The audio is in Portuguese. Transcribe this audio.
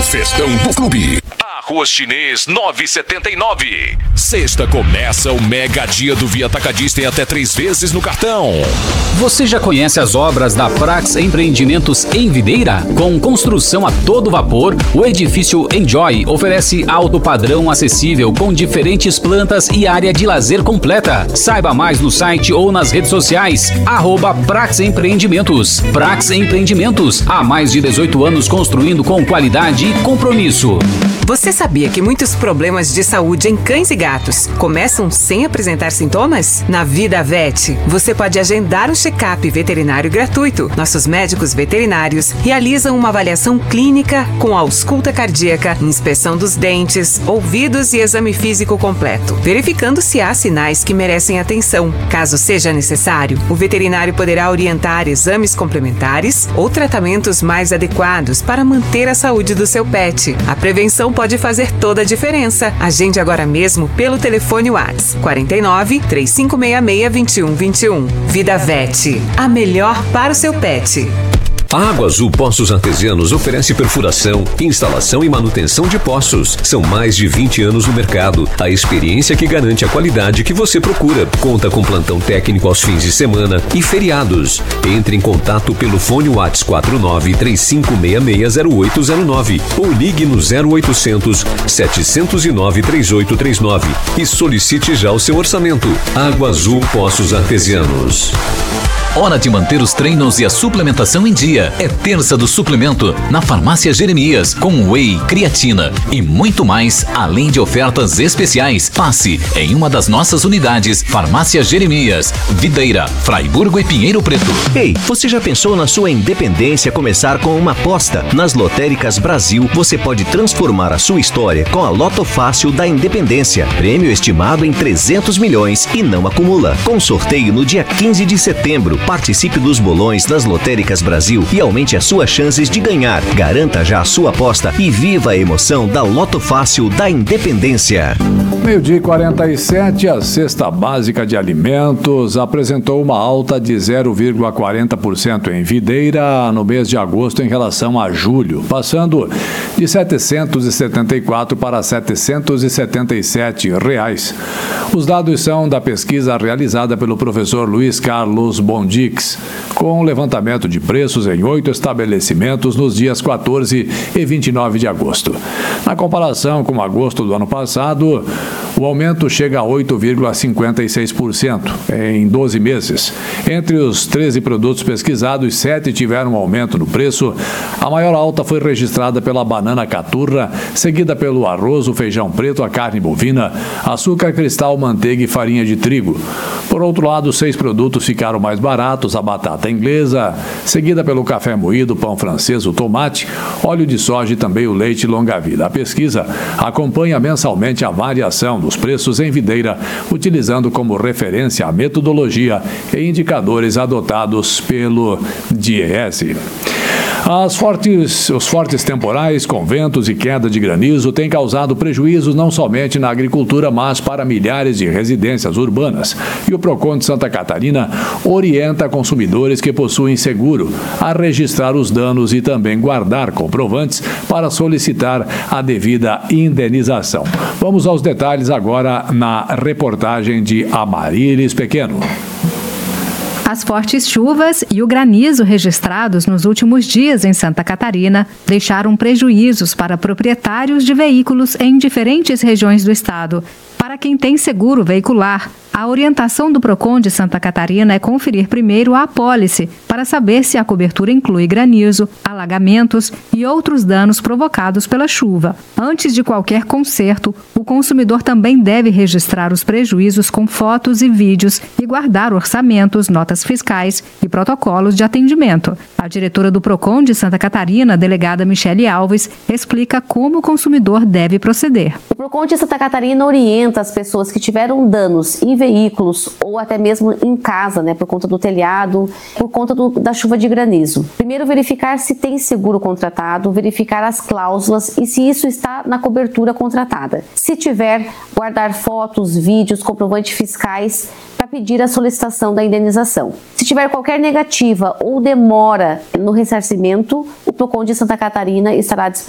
Festão do Clube. Arroz Chinês 9,79. Sexta começa o mega dia do Via Atacadista em até 3 vezes no cartão. Você já conhece as obras da Prax Empreendimentos em Videira? Com construção a todo vapor, o edifício Enjoy oferece alto padrão acessível com diferentes plantas e área de lazer completa. Saiba mais no site ou nas redes sociais, @Prax Empreendimentos. Prax Empreendimentos, há mais de 18 anos construindo com qualidade e compromisso. Você sabia que muitos problemas de saúde em cães e gatos começam sem apresentar sintomas? Na Vida Vet, você pode agendar um check-up veterinário gratuito. Nossos médicos veterinários realizam uma avaliação clínica com ausculta cardíaca, inspeção dos dentes, ouvidos e exame físico completo, verificando se há sinais que merecem atenção. Caso seja necessário, o veterinário poderá orientar exames complementares ou tratamentos mais adequados para manter a saúde do seu pet. A prevenção pode fazer toda a diferença. Agende agora mesmo pelo telefone WhatsApp 49 3566 2121. Vida Vet, a melhor para o seu pet. A Água Azul Poços Artesianos oferece perfuração, instalação e manutenção de poços. São mais de 20 anos no mercado. A experiência que garante a qualidade que você procura. Conta com plantão técnico aos fins de semana e feriados. Entre em contato pelo fone WhatsApp 49 35660809 ou ligue no 0800 709 3839 e solicite já o seu orçamento. Água Azul Poços Artesianos. Hora de manter os treinos e a suplementação em dia. É terça do suplemento na Farmácia Jeremias, com whey, creatina e muito mais, além de ofertas especiais. Passe em uma das nossas unidades. Farmácia Jeremias, Videira, Fraiburgo e Pinheiro Preto. Ei, você já pensou na sua independência começar com uma aposta? Nas Lotéricas Brasil, você pode transformar a sua história com a Loto Fácil da Independência. Prêmio estimado em 300 milhões e não acumula. Com sorteio no dia 15 de setembro. Participe dos bolões das Lotéricas Brasil e aumente as suas chances de ganhar. Garanta já a sua aposta e viva a emoção da Loto Fácil da Independência. 12h47, a cesta básica de alimentos apresentou uma alta de 0,40% em Videira no mês de agosto em relação a julho, passando de R$ 774 para R$ 777. Os dados são da pesquisa realizada pelo professor Luiz Carlos Bondix, com levantamento de preços em 8 estabelecimentos nos dias 14 e 29 de agosto. Na comparação com agosto do ano passado, o aumento chega a 8,56% em 12 meses. Entre os 13 produtos pesquisados, 7 tiveram um aumento no preço. A maior alta foi registrada pela banana caturra, seguida pelo arroz, o feijão preto, a carne bovina, açúcar cristal, manteiga e farinha de trigo. Por outro lado, 6 produtos ficaram mais baratos: a batata inglesa, seguida pelo café moído, pão francês, o tomate, óleo de soja e também o leite longa-vida. A pesquisa acompanha mensalmente a variação dos preços em Videira, utilizando como referência a metodologia e indicadores adotados pelo DIEESE. Os fortes temporais, com ventos e queda de granizo, têm causado prejuízos não somente na agricultura, mas para milhares de residências urbanas. E o Procon de Santa Catarina orienta consumidores que possuem seguro a registrar os danos e também guardar comprovantes para solicitar a devida indenização. Vamos aos detalhes agora na reportagem de Amarílis Pequeno. As fortes chuvas e o granizo registrados nos últimos dias em Santa Catarina deixaram prejuízos para proprietários de veículos em diferentes regiões do estado. Para quem tem seguro veicular, a orientação do Procon de Santa Catarina é conferir primeiro a apólice para saber se a cobertura inclui granizo, alagamentos e outros danos provocados pela chuva. Antes de qualquer conserto, o consumidor também deve registrar os prejuízos com fotos e vídeos e guardar orçamentos, notas fiscais e protocolos de atendimento. A diretora do Procon de Santa Catarina, delegada Michele Alves, explica como o consumidor deve proceder. O Procon de Santa Catarina orienta as pessoas que tiveram danos em veículos ou até mesmo em casa, por conta do telhado, por conta da chuva de granizo. Primeiro, verificar se tem seguro contratado, verificar as cláusulas e se isso está na cobertura contratada. Se tiver, guardar fotos, vídeos, comprovantes fiscais para pedir a solicitação da indenização. Se tiver qualquer negativa ou demora no ressarcimento, o Procon de Santa Catarina estará disponível